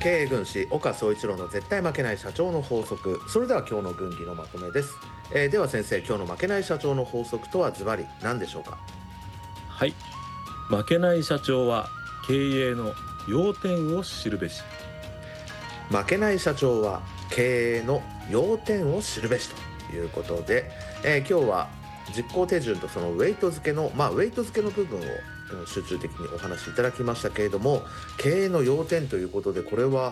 経営軍師岡総一郎の絶対負けない社長の法則。それでは今日の軍議のまとめです。では先生、今日の負けない社長の法則とはズバリ何でしょうか？ はい、負けない社長は経営の要点を知るべし。 負けない社長は経営の要点を知るべしということで、今日は実行手順とそのウェイト付けの、ウェイト付けの部分を集中的にお話しいただきましたけれども、経営の要点ということで、これは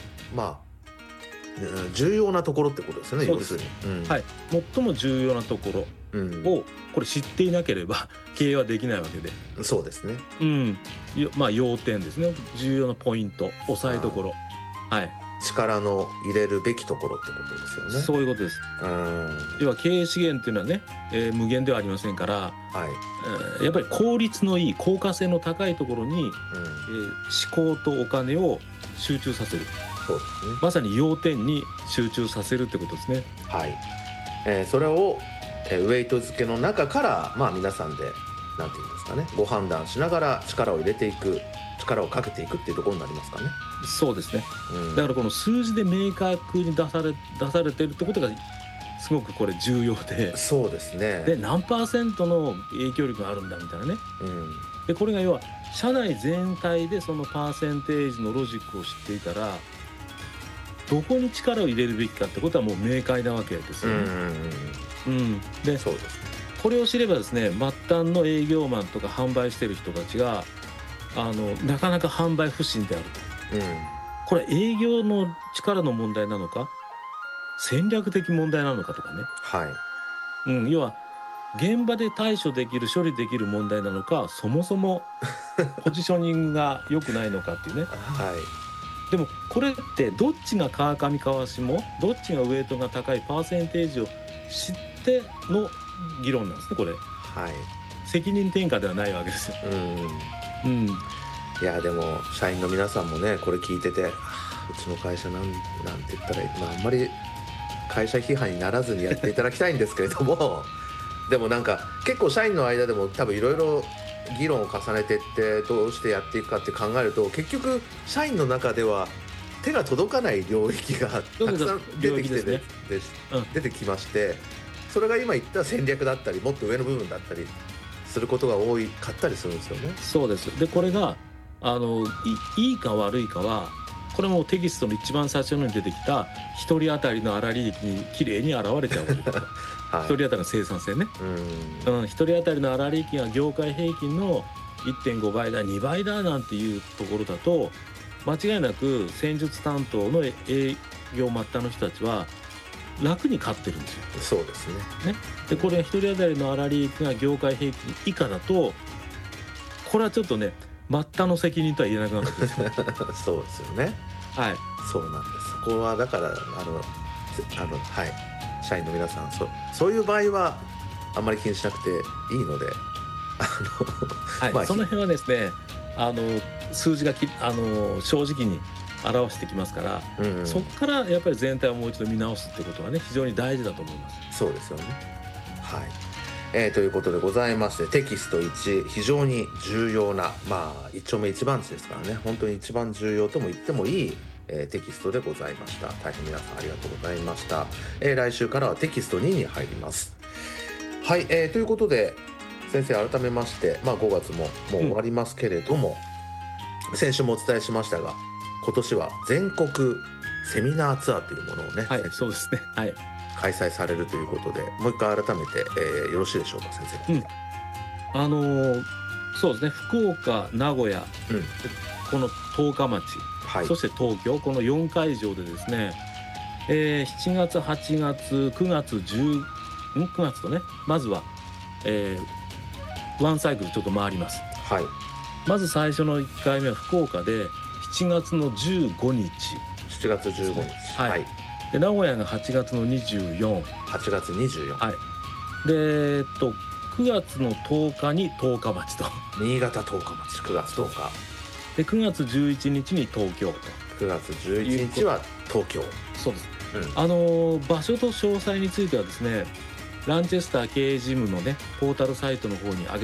重要なところってことですよね。 そうです、 要するに、 はい、最も重要なところをこれ知っていなければ経営はできないわけで、 そうですね。 要点ですね。重要なポイント、押さえどころ、 力の入れるべきところってことですよね。 そういうことです。要は経営資源っていうのはね、無限ではありませんから、やっぱり効率のいい効果性の高いところに、思考とお金を集中させる。 そうですね。 まさに要点に集中させるってことですね。 それを、ウェイト付けの中から、皆さんでなんていうんですかね、ご判断しながら力を入れていく、力をかけていくっていうところになりますかね。 そうですね、だからこの数字で明確に出されてるってことがすごくこれ重要で、 そうですね。 で何%の影響力があるんだみたいなね、でこれが要は社内全体でそのパーセンテージのロジックを知っていたら、どこに力を入れるべきかってことはもう明快なわけですよね。でそうですね。 これを知ればですね、末端の営業マンとか販売してる人たちがなかなか販売不振であると、これ営業の力の問題なのか戦略的問題なのかとかね、要は現場で対処できる処理できる問題なのか、そもそもポジショニングが良くないのかっていうねでもこれってどっちが川上川下、どっちがウェイトが高いパーセンテージを知っての議論なんですね、これ。責任転嫁ではないわけですよ。 いやでも社員の皆さんもね、これ聞いてて、うちの会社なんて言ったらいい、あんまり会社批判にならずにやっていただきたいんですけれどもでもなんか結構社員の間でも多分いろいろ議論を重ねていって、どうしてやっていくかって考えると、結局社員の中では手が届かない領域がたくさん出てきて、出てきまして、それが今言った戦略だったりもっと上の部分だったりすることが多かったりするんですよね。 そうです。でこれがいいか悪いかは、これもテキストの一番最初に出てきた1人当たりの粗利益にきれいに現れちゃうわけです。1人当たりの生産性ね、1人当たりの粗利益が業界平均の 1.5 倍だ2倍だなんていうところだと、間違いなく戦術担当の営業末端の人たちは楽に勝ってるんですよ。 そうですね。 でこれが1人当たりの粗利益が業界平均以下だと、これはちょっとね末端の責任とは言えなくなってくるんですよそうですよね。そうなんです。そこはだから社員の皆さん、そういう場合はあんまり気にしなくていいので、 その辺はですね、数字が正直に表してきますから、そこからやっぱり全体をもう一度見直すってことはね、非常に大事だと思います。 そうですよね。ということでございまして、テキスト1、非常に重要な、一丁目一番地ですからね、本当に一番重要とも言ってもいい、テキストでございました。大変皆さんありがとうございました。来週からはテキスト2に入ります。ということで先生、改めまして、5月ももう終わりますけれども、先週もお伝えしましたが、今年は全国セミナーツアーというものをね、 そうですね、 開催されるということで、もう一回改めて、よろしいでしょうか、先生。 そうですね、福岡、名古屋、この十日町、そして東京、この4会場でですね、7月、8月、9月、9月とね、まずは、ワンサイクルちょっと回ります。まず最初の1回目は福岡で7月の15日。 7月15日。 で名古屋が8月の24。 8月24。 で9月の10日に十日町と。 新潟十日町、9月10日。 で9月11日に東京と。 9月11日は東京。 そうです。場所と詳細についてはですね、ランチェスター経営ジムのねポータルサイトの方に上げ